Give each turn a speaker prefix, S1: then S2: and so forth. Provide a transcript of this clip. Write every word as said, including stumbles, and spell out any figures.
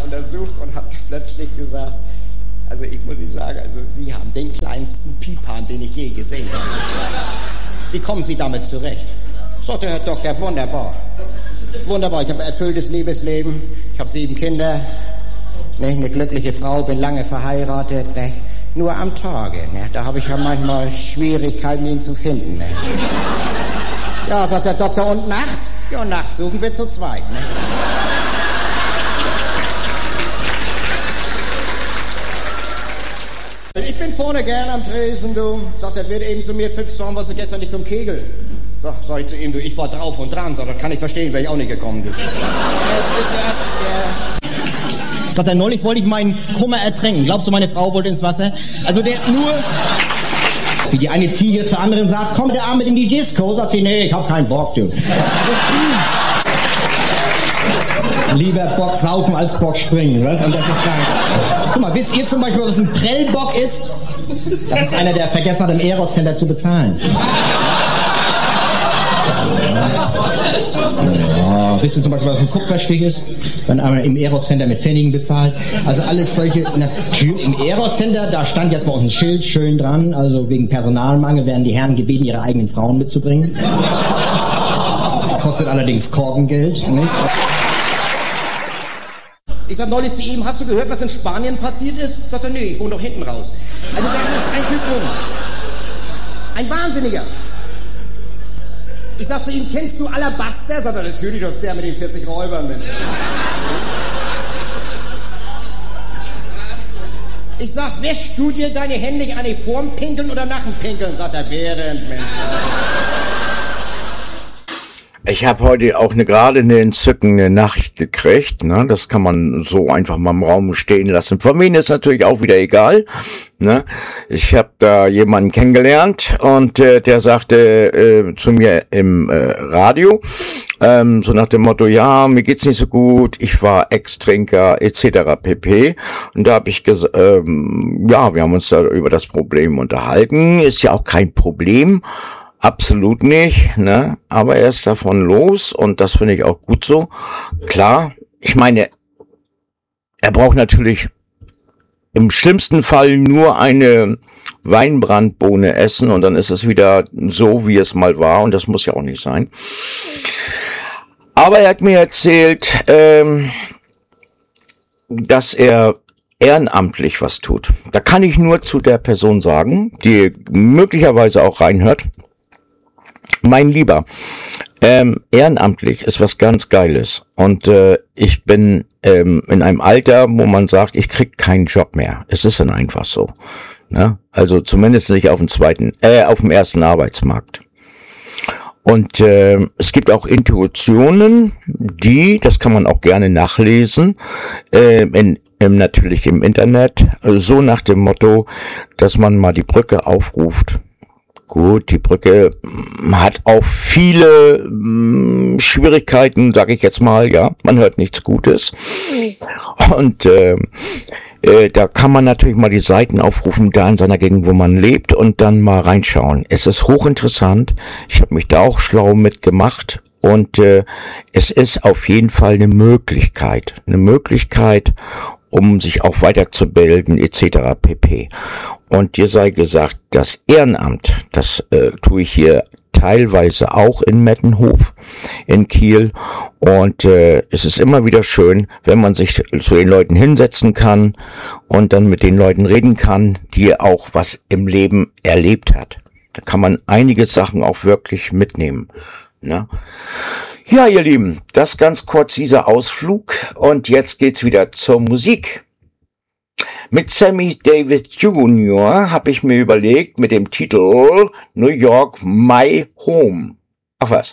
S1: untersucht und hat plötzlich gesagt, also ich muss Ihnen sagen, also Sie haben den kleinsten Piephahn, den ich je gesehen habe. Wie kommen Sie damit zurecht? Sagt der Herr Doktor, wunderbar. Wunderbar, ich habe ein erfülltes Liebesleben, ich habe sieben Kinder, ne, eine glückliche Frau, bin lange verheiratet, ne. Nur am Tage, ne, da habe ich ja manchmal Schwierigkeiten, ihn zu finden. Ne. Ja, sagt der Doktor, und nachts? Ja, nachts suchen wir zu zweit. Ne. Ich bin vorne gern am Tresen, du. Sagt er, wird eben zu mir, Fips, warum warst du gestern nicht zum Kegel? Sag, sag ich zu ihm, du, ich war drauf und dran. Sag, das kann ich verstehen, wäre ich auch nicht gekommen, du. Das ist ja, der... Sagt er, neulich wollte ich meinen Kummer ertränken. Glaubst du, meine Frau wollte ins Wasser? Also der nur... Wie die eine Ziege zur anderen sagt, komm der Arme in die Disco. Sagt sie, nee, ich hab keinen Bock, du. Lieber Bock saufen als Bock springen, was? Und das ist geil. Guck mal, wisst ihr zum Beispiel, was ein Prellbock ist? Das ist einer, der vergessen hat, im Eros Center zu bezahlen. Ja, wisst ihr zum Beispiel, was ein Kupferstich ist? Wenn einer im Eros Center mit Pfennigen bezahlt. Also alles solche... Na, im Eros Center, da stand jetzt bei uns ein Schild schön dran, also wegen Personalmangel werden die Herren gebeten, ihre eigenen Frauen mitzubringen. Das kostet allerdings Korkengeld, nicht? Ich sag neulich zu ihm, hast du gehört, was in Spanien passiert ist? Sagt er, nee, ich wohne doch hinten raus. Also das ist ein Typ, ein Wahnsinniger. Ich sag zu ihm, kennst du Alabaster? Sagt er, natürlich, das ist der mit den vierzig Räubern, Mensch. Ich sag, wäschst du dir deine Hände eigentlich vorm Pinkeln oder nach dem Pinkeln? Sagt er, während, Mensch.
S2: Ich habe heute auch eine gerade eine entzückende Nachricht gekriegt, ne? Das kann man so einfach mal im Raum stehen lassen. Von mir ist natürlich auch wieder egal, ne? Ich habe da jemanden kennengelernt und äh, der sagte äh, zu mir im äh, Radio, ähm, so nach dem Motto, ja, mir geht's nicht so gut, ich war Ex-Trinker et cetera pp. Und da habe ich gesagt, ähm, ja, wir haben uns da über das Problem unterhalten, ist ja auch kein Problem. Absolut nicht, ne? Aber er ist davon los und das finde ich auch gut so. Klar, ich meine, er braucht natürlich im schlimmsten Fall nur eine Weinbrandbohne essen und dann ist es wieder so, wie es mal war und das muss ja auch nicht sein. Aber er hat mir erzählt, ähm, dass er ehrenamtlich was tut. Da kann ich nur zu der Person sagen, die möglicherweise auch reinhört. Mein Lieber, ähm, ehrenamtlich ist was ganz Geiles und äh, ich bin ähm, in einem Alter, wo man sagt, ich krieg keinen Job mehr. Es ist dann einfach so, ne? Also zumindest nicht auf dem zweiten, äh, auf dem ersten Arbeitsmarkt. Und äh, es gibt auch Intuitionen, die, das kann man auch gerne nachlesen, äh, in im, natürlich im Internet, so nach dem Motto, dass man mal die Brücke aufruft. Gut, die Brücke hat auch viele mh, Schwierigkeiten, sage ich jetzt mal, ja, man hört nichts Gutes. Und äh, äh, da kann man natürlich mal die Seiten aufrufen, da in seiner Gegend, wo man lebt, und dann mal reinschauen. Es ist hochinteressant, ich habe mich da auch schlau mitgemacht. Und äh, es ist auf jeden Fall eine Möglichkeit, eine Möglichkeit, um sich auch weiterzubilden et cetera pp. Und dir sei gesagt, das Ehrenamt, das äh, tue ich hier teilweise auch in Mettenhof in Kiel. Und äh, es ist immer wieder schön, wenn man sich zu den Leuten hinsetzen kann und dann mit den Leuten reden kann, die auch was im Leben erlebt hat. Da kann man einige Sachen auch wirklich mitnehmen. Ne? Ja, ihr Lieben, das ganz kurz dieser Ausflug und jetzt geht's wieder zur Musik. Mit Sammy Davis Junior habe ich mir überlegt mit dem Titel New York My Home. Ach was.